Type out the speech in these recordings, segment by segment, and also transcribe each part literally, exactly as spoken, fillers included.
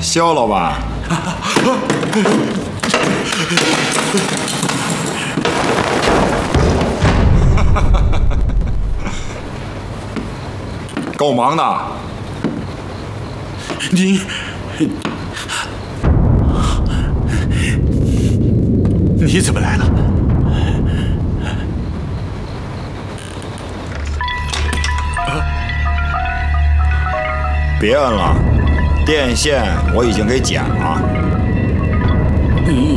肖老板，够忙的。 您，你怎么来了？ 别摁了，电线我已经给剪了。 你，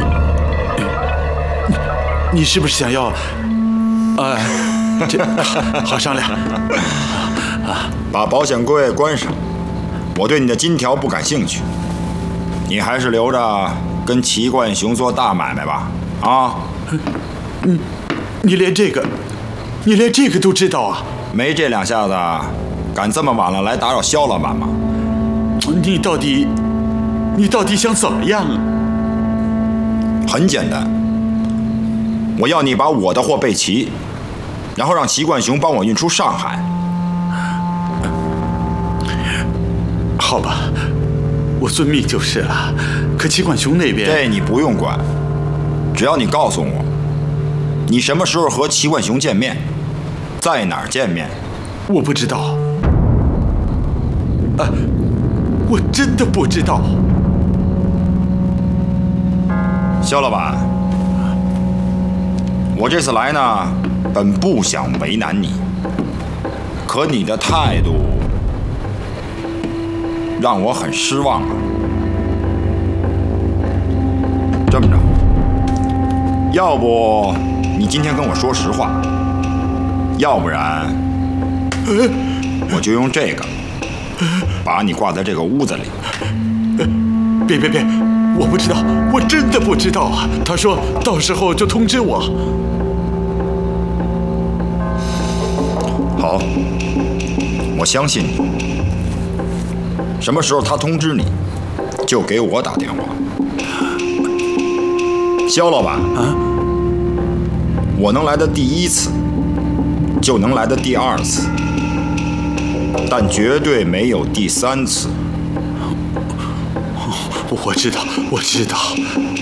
你是不是想要？呃，这好商量。 把保险柜关上，我对你的金条不感兴趣，你还是留着跟齐冠雄做大买卖吧。啊， 你，你连这个，你连这个都知道啊？ 没这两下子，敢这么晚了来打扰肖老板吗？ 你到底，你到底想怎么样啊？ 很简单，我要你把我的货备齐，然后让齐冠雄帮我运出上海。 好吧，我遵命就是了。可齐冠雄那边， 这你不用管，只要你告诉我，你什么时候和齐冠雄见面，在哪儿见面。 我不知道。啊，我真的不知道。 肖老板，我这次来呢，本不想为难你，可你的态度让我很失望啊。这么着，要不你今天跟我说实话，要不然我就用这个把你挂在这个屋子里。 别别别，我不知道，我真的不知道啊。他说到时候就通知我。 好，我相信你。什么时候他通知你，就给我打电话。肖老板啊， 我能来的第一次，就能来的第二次，但绝对没有第三次。 我知道，我知道。